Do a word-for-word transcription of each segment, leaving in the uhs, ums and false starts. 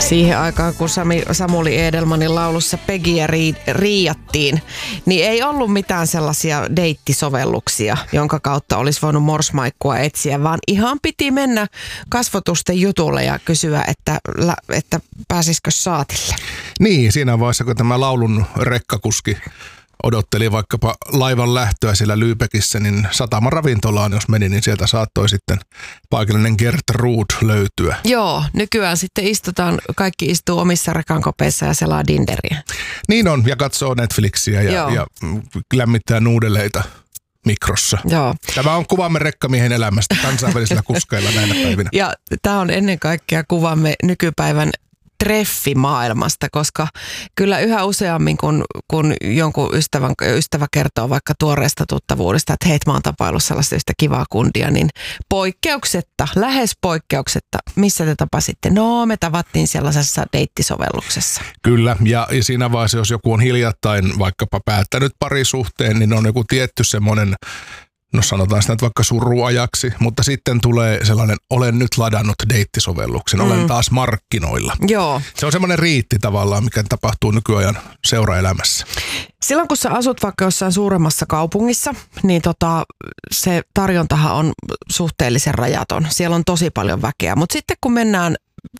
Siihen aikaan, kun Sami, Samuli Edelmanin laulussa Pegiä rii, riiattiin, niin ei ollut mitään sellaisia deittisovelluksia, jonka kautta olisi voinut morsmaikkua etsiä, vaan ihan piti mennä kasvotusten jutulle ja kysyä, että, että pääsisikö saatille. Niin, siinä vaiheessa, kun tämä laulun rekkakuski odotteli vaikkapa laivan lähtöä siellä Lübeckissä, niin satama ravintolaan, jos meni, niin sieltä saattoi sitten paikallinen Gertrud löytyä. Joo, nykyään sitten istutaan, kaikki istuu omissa rekankopeissa ja selaa Dinderiä. Niin on, ja katsoo Netflixiä ja, ja lämmittää nuudeleita mikrossa. Joo. Tämä on kuvamme rekkamiehen elämästä kansainvälisillä kuskeilla näinä päivinä. Ja tämä on ennen kaikkea kuvamme nykypäivän treffimaailmasta, koska kyllä yhä useammin, kun, kun jonkun ystävän, ystävä kertoo vaikka tuoreesta tuttavuudesta, että hei, mä oon tapaillut sellaista yhtä kivaa kundia, niin poikkeuksetta, lähes poikkeuksetta, missä te tapasitte? No, me tavattiin sellaisessa deittisovelluksessa. Kyllä, ja, ja siinä vaiheessa, jos joku on hiljattain vaikkapa päättänyt parisuhteen, niin on joku tietty semmoinen, no sanotaan sitä vaikka suruajaksi, mutta sitten tulee sellainen, olen nyt ladannut deittisovelluksen, mm. olen taas markkinoilla. Joo. Se on semmoinen riitti tavallaan, mikä tapahtuu nykyajan seuraelämässä. Silloin kun sä asut vaikka jossain suuremmassa kaupungissa, niin tota, se tarjontahan on suhteellisen rajaton. Siellä on tosi paljon väkeä, mutta sitten kun mennään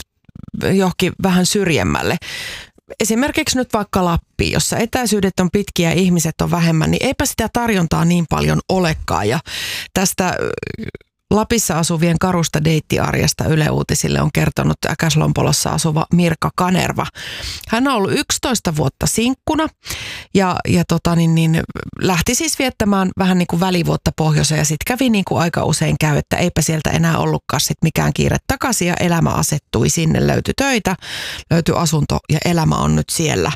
johonkin vähän syrjemmälle, esimerkiksi nyt vaikka Lappiin, jossa etäisyydet on pitkiä ja ihmiset on vähemmän, niin eipä sitä tarjontaa niin paljon olekaan. Ja tästä Lapissa asuvien karusta deittiarjesta Yle Uutisille on kertonut Äkäslompolossa asuva Mirka Kanerva. Hän on ollut yksitoista vuotta sinkkuna ja, ja tota niin, niin, lähti siis viettämään vähän niin kuin välivuotta pohjoiseen ja sitten kävi niin kuin aika usein käy, että eipä sieltä enää ollutkaan sit mikään kiire takaisin ja elämä asettui sinne. Löytyi töitä, löytyi asunto ja elämä on nyt siellä.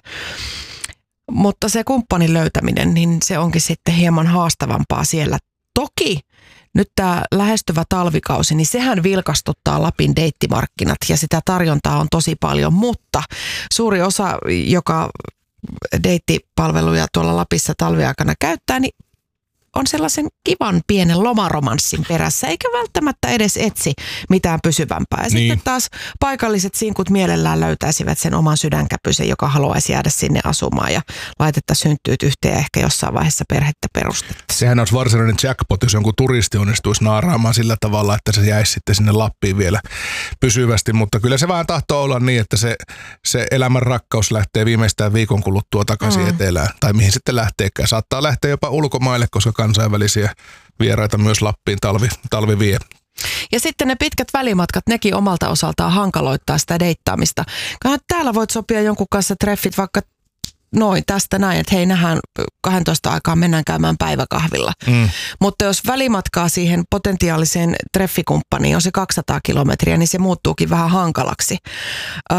Mutta se kumppanin löytäminen, niin se onkin sitten hieman haastavampaa siellä. Toki nyt tämä lähestyvä talvikausi, niin sehän vilkastuttaa Lapin deittimarkkinat ja sitä tarjontaa on tosi paljon, mutta suuri osa, joka deittipalveluja tuolla Lapissa talviaikana käyttää, niin on sellaisen kivan pienen lomaromanssin perässä, eikä välttämättä edes etsi mitään pysyvämpää. Ja niin. Sitten taas paikalliset sinkut mielellään löytäisivät sen oman sydänkäpysen, joka haluaisi jäädä sinne asumaan ja laitettaisiin synttyyt yhteen ja ehkä jossain vaiheessa perhettä perustettaisiin. Sehän olisi varsinainen jackpot, jos jonkun turisti onnistuisi naaraamaan sillä tavalla, että se jäisi sitten sinne Lappiin vielä pysyvästi, mutta kyllä se vähän tahtoo olla niin, että se, se elämän rakkaus lähtee viimeistään viikon kuluttua takaisin mm. etelään, tai mihin sitten lähteekään. Saattaa lähteä jopa ulkomaille, koska kansainvälisiä vieraita myös Lappiin talvi, talvi vie. Ja sitten ne pitkät välimatkat, nekin omalta osaltaan hankaloittaa sitä deittaamista. Täällä voit sopia jonkun kanssa treffit vaikka noin tästä näin, että hei, nähdään kahdentoista aikaan mennään käymään päiväkahvilla. Mm. Mutta jos välimatkaa siihen potentiaaliseen treffikumppaniin on se kaksisataa kilometriä, niin se muuttuukin vähän hankalaksi. Öö,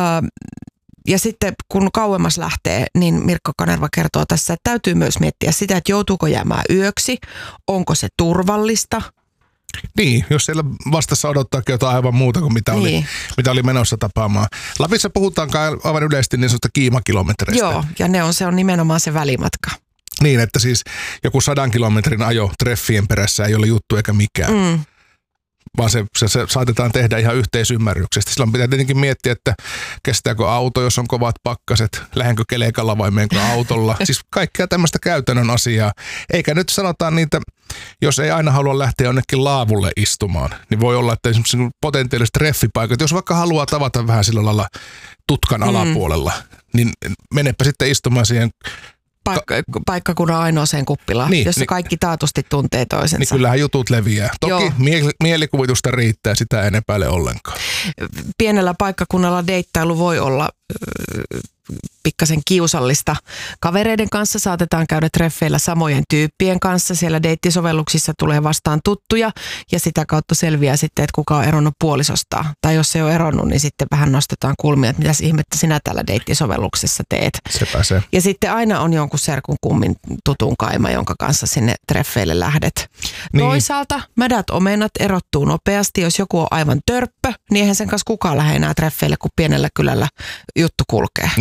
Ja sitten kun kauemmas lähtee, niin Mirkka Kanerva kertoo tässä, että täytyy myös miettiä sitä, että joutuuko jäämään yöksi, onko se turvallista. Niin, jos siellä vastassa odottaakin jotain aivan muuta kuin mitä, niin. oli, mitä oli menossa tapaamaan. Lapissa puhutaan aivan yleisesti niin sanotusta kiimakilometreistä. Joo, ja ne on, se on nimenomaan se välimatka. Niin, että siis joku sadan kilometrin ajo treffien perässä ei ole juttu eikä mikään. Mm. Vaan se, se, se saatetaan tehdä ihan yhteisymmärryksestä. Silloin pitää tietenkin miettiä, että kestääkö auto, jos on kovat pakkaset, lähdenkö kelekalla vai menenkö autolla. Siis kaikkea tämmöistä käytännön asiaa. Eikä nyt sanotaan niitä, jos ei aina halua lähteä jonnekin laavulle istumaan, niin voi olla, että esimerkiksi potentiaaliset treffipaikat, jos vaikka haluaa tavata vähän sillä lailla tutkan mm. alapuolella, niin menepä sitten istumaan siihen Paikka, paikkakunnan ainoaseen kuppilaan, niin, jossa niin, kaikki taatusti tuntee toisensa. Niin kyllähän jutut leviää. Toki mie- mielikuvitusta riittää, sitä en epäile ollenkaan. Pienellä paikkakunnalla deittailu voi olla äh, pikkasen kiusallista. Kavereiden kanssa saatetaan käydä treffeillä samojen tyyppien kanssa. Siellä deittisovelluksissa tulee vastaan tuttuja ja sitä kautta selviää sitten, että kuka on eronnut puolisostaan. Tai jos se on eronnut, niin sitten vähän nostetaan kulmia, että mitäs ihmettä sinä täällä deittisovelluksessa teet. Sepä se. Ja sitten aina on jonkun serkun kummin tutun kaima, jonka kanssa sinne treffeille lähdet. Niin. Toisaalta mädät omenat erottuu nopeasti. Jos joku on aivan törppö, niin eihän sen kanssa kukaan lähde enää treffeille, kun pienellä kylällä juttu kulkee. Niin, jos juttu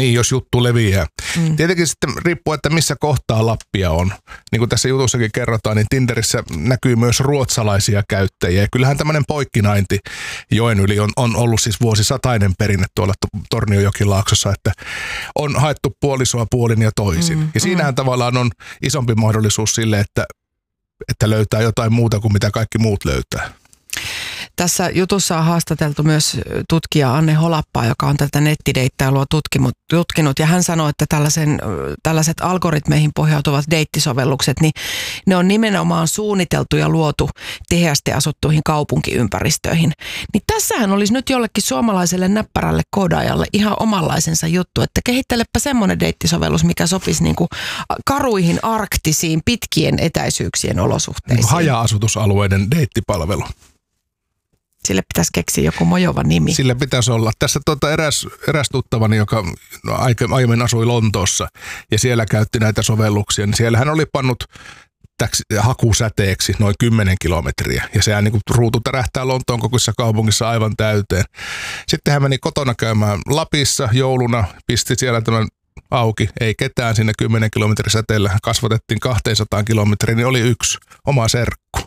juttu leviää. Mm. Tietenkin sitten riippuu, että missä kohtaa Lappia on. Niin kuin tässä jutussakin kerrotaan, niin Tinderissä näkyy myös ruotsalaisia käyttäjiä. Ja kyllähän tämmöinen poikkinainti joen yli on, on ollut siis vuosisatainen perinne tuolla Tornionjokilaaksossa, että on haettu puolisoa puolin ja toisin. Mm. Ja siinähän mm. tavallaan on isompi mahdollisuus sille, että, että löytää jotain muuta kuin mitä kaikki muut löytää. Tässä jutussa on haastateltu myös tutkija Anne Holappaa, joka on tätä nettideittailua tutkinut, tutkinut ja hän sanoi, että tällaisen, tällaiset algoritmeihin pohjautuvat deittisovellukset, niin ne on nimenomaan suunniteltu ja luotu tiheästi asuttuihin kaupunkiympäristöihin. Niin tässähän olisi nyt jollekin suomalaiselle näppärälle koodaajalle ihan omanlaisensa juttu, että kehittelepä semmoinen deittisovellus, mikä sopisi niin kuin karuihin, arktisiin, pitkien etäisyyksien olosuhteisiin. Haja-asutusalueiden deittipalvelu. Sille pitäisi keksiä joku mojova nimi. Sille pitäisi olla. Tässä tuota eräs, eräs tuttavani, joka aiemmin asui Lontoossa ja siellä käytti näitä sovelluksia, niin siellä hän oli pannut täksi hakusäteeksi noin kymmenen kilometriä. Ja sehän niin kuin ruutu tärähtää Lontoon kokoisessa kaupungissa aivan täyteen. Sitten hän meni kotona käymään Lapissa jouluna, pisti siellä tämän auki, ei ketään sinne kymmenen kilometrin säteellä. Kasvatettiin kaksisataa kilometriä, niin oli yksi oma serkku.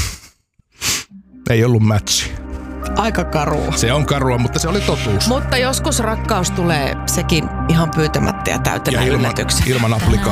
Ei ollut matchi. Aika karua. Se on karua, mutta se oli totuus. Mutta joskus rakkaus tulee sekin ihan pyytämättä ja täytenä yllätyksenä. Ilman, ilman applikaa.